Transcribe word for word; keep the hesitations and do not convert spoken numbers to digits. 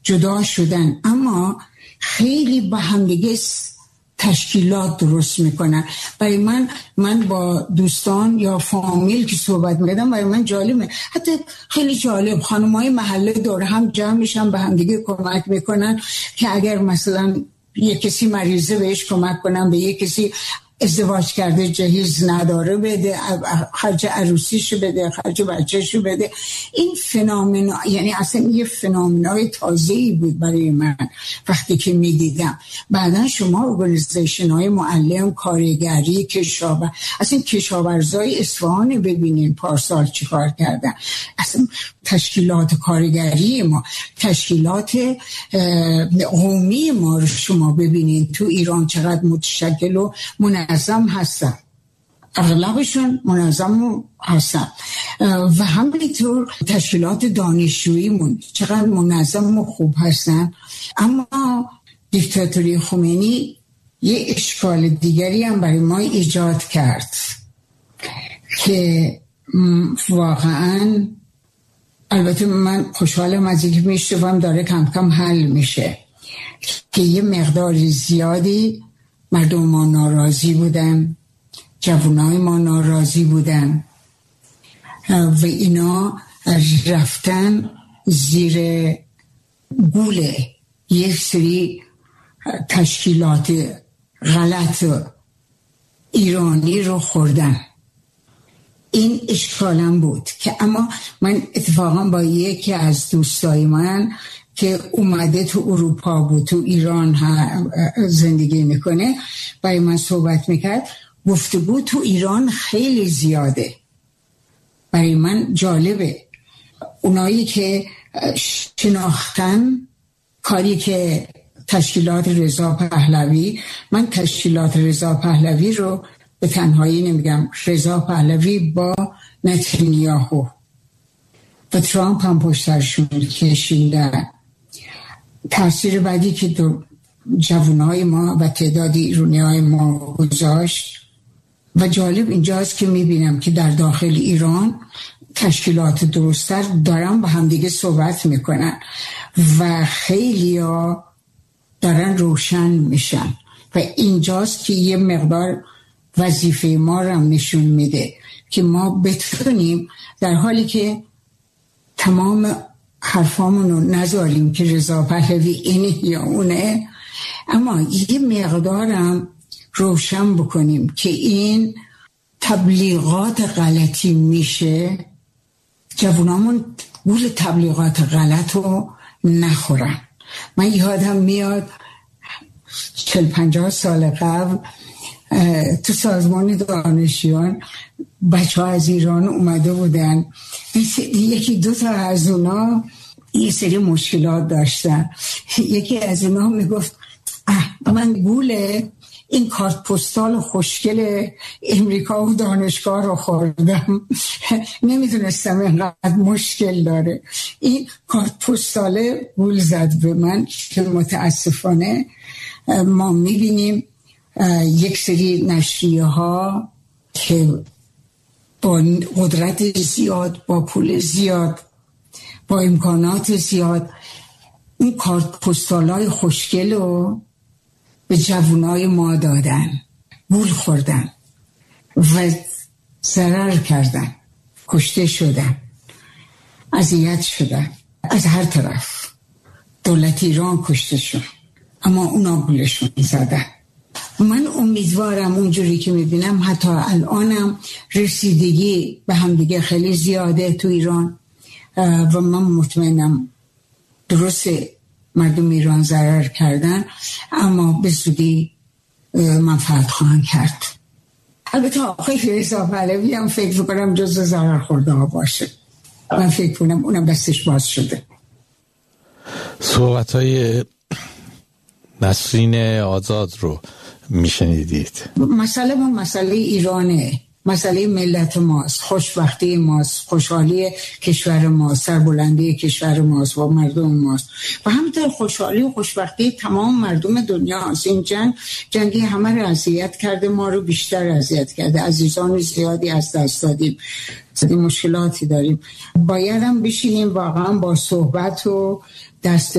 جدا شدن، اما خیلی با هم دیگه تشکیلات درست میکنن. برای من من با دوستان یا فامیل که صحبت میکردم برای من جالبه، حتی خیلی جالب خانمای محله دور هم جمع میشن به هم دیگه کمک میکنن که اگر مثلا یک کسی مریضه بهش کمک کنن، به یک کسی ازدواج کرده جهیز نداره بده، خرج عروسیشو بده، خرج بچه‌شو بده. این فنومن، یعنی اصلا یه فنومنای تازه‌ای بود برای من وقتی که میدیدم. بعدا شما ارگانیزیشن های معلم، کارگری، کشاورز، اصلا کشاورزای اصفهان ببینین پارسال چیکار کردن، اصلا تشکیلات کارگری ما، تشکیلات قومی ما رو شما ببینین تو ایران چقدر متشکل و منظم هستن، اغلبشون منظم هستن. و همینطور تشکیلات دانشجوییمون چقدر منظم و خوب هستن. اما دیکتاتوری خمینی یه اشکال دیگری هم برای ما ایجاد کرد که واقعاً، البته من خوشحالم از اینکه میشتم داره کم کم حل میشه، که یه مقدار زیادی مردم ما ناراضی بودن، جوانای ما ناراضی بودن و اینا رفتن زیر گول یک سری تشکیلات غلط ایرانی رو خوردن. این اشکالم بود که اما من اتفاقا با یکی از دوستای من که اومده تو اروپا بود، تو ایران زندگی میکنه، برای من صحبت میکرد، گفته بود تو ایران خیلی زیاده. برای من جالبه اونایی که شناختن کاری که تشکیلات رضا پهلوی، من تشکیلات رضا پهلوی رو به تنهایی نمیگم، رضا پهلوی با نتانیاهو و ترامپ هم پشترشون کشیدن. تاثیر بعدی که دو جوانهای ما و تعداد ایرانی های ما گذاشت و جالب اینجاست که میبینم که در داخل ایران تشکیلات درستر دارن با همدیگه صحبت میکنن و خیلی ها دارن روشن میشن و اینجاست که یه مقدار وظیفه ما رو نشون میده که ما بتونیم در حالی که تمام حرفامون رو نذاریم که رضا پهلوی اینه یا اونه، اما یه مقدارم روشن بکنیم که این تبلیغات غلطی میشه، جوانامون گول تبلیغات غلط رو نخورن. من یادم میاد چل پنجاه سال قبل تو سازمان دانشجویان بچه ها از ایران اومده بودن، یکی دو تا از اونا یه سری مشکلات داشتن. یکی از اونا میگفت من گوله این کارت پستال خوشگل امریکا و دانشگاه رو خوردم، نمیدونستم اینقدر مشکل داره. این کارت پستاله گول زد به من که متاسفانه ما میبینیم یک سری نشریه ها که با قدرت زیاد، با پول زیاد، با امکانات زیاد این کارت پستالای خوشگل رو به جوانای ما دادن، گول خوردن و ضرر کردن، کشته شدن، اذیت شدن از هر طرف. دولت ایران کشته شد اما اونا گولشون زدن. من امیدوارم اونجوری که میبینم حتی الانم رسیدگی به همدیگه خیلی زیاده تو ایران و من مطمئنم درسته مردم ایران ضرر کردن اما به زودی منفعت خواهند کرد. البته آقای رضا پهلوی هم فکر کنم جزو ضرر خورده ها باشه. من فکر کنم اونم دستش باز شده. صحبت های نسرین آزاد رو میشنیدید. مسئله ما مسئله ایرانه، مسئله ملت ماست، خوشبختی ماست، خوشحالی کشور ماست، سربلندی کشور ماست و مردم ماست و همینطور خوشحالی و خوشبختی تمام مردم دنیا است. این جنگ جنگی همه رو اذیت کرده، ما رو بیشتر اذیت کرده، عزیزان زیادی از دست دادیم، مشکلاتی داریم. باید هم بشینیم واقعا با صحبت و دست